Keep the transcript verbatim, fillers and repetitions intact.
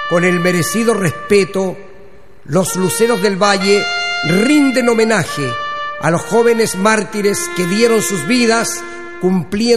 con el merecido respeto, los luceros del valle rinden homenaje a los jóvenes mártires que dieron sus vidas cumpliendo